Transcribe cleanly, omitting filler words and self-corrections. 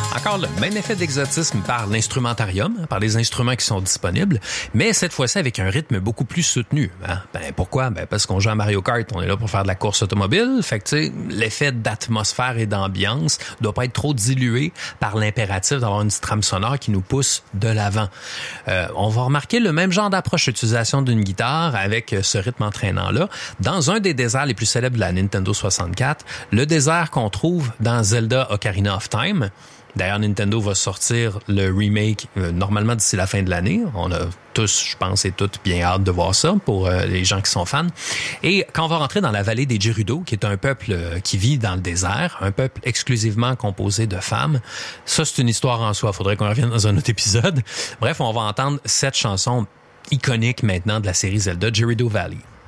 Encore le même effet d'exotisme par l'instrumentarium, par les instruments qui sont disponibles, mais cette fois-ci avec un rythme beaucoup plus soutenu. Hein? Pourquoi? Parce qu'on joue à Mario Kart, on est là pour faire de la course automobile, fait que tu sais, l'effet d'atmosphère et d'ambiance doit pas être trop dilué par l'impératif d'avoir une petite trame sonore qui nous pousse de l'avant. On va remarquer le même genre d'approche d'utilisation d'une guitare avec ce rythme entraînant-là dans un des déserts les plus célèbres de la Nintendo 64, le désert qu'on trouve dans Zelda Ocarina of Time. D'ailleurs, Nintendo va sortir le remake normalement d'ici la fin de l'année. On a tous, je pense, et toutes bien hâte de voir ça pour les gens qui sont fans. Et quand on va rentrer dans la vallée des Gerudo, qui est un peuple qui vit dans le désert, un peuple exclusivement composé de femmes, ça, c'est une histoire en soi. Faudrait qu'on revienne dans un autre épisode. Bref, on va entendre cette chanson iconique maintenant de la série Zelda, Gerudo Valley.